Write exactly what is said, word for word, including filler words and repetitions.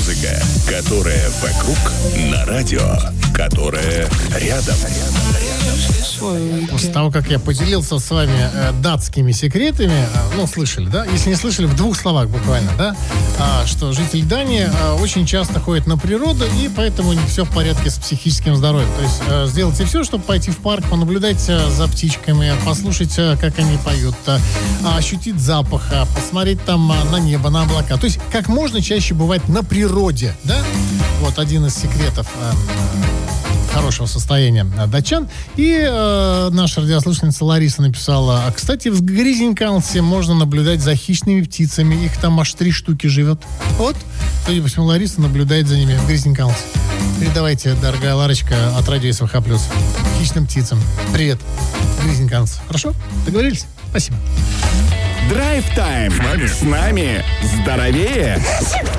Музыка, которая вокруг, на радио, которая рядом. После того, как я поделился с вами э, датскими секретами, э, ну, слышали, да? Если не слышали, в двух словах буквально, да? А, что житель Дании э, очень часто ходит на природу, и поэтому не все в порядке с психическим здоровьем. То есть э, сделайте все, чтобы пойти в парк, понаблюдать э, за птичками, послушать, э, как они поют, э, ощутить запах, э, посмотреть там э, на небо, на облака. То есть как можно чаще бывать на природе, да? Вот один из секретов э, хорошего состояния датчан. И э, наша радиослушательница Лариса написала: а, кстати, в Гризенкалсе можно наблюдать за хищными птицами. Их там аж три штуки живет. Вот. Судя по всему, Лариса наблюдает за ними в Гризенкалсе. Передавайте, дорогая Ларочка, от радио СВХ плюс хищным птицам привет, Гризенкалс. Хорошо? Договорились? Спасибо. Драйв-тайм. С нами здоровее.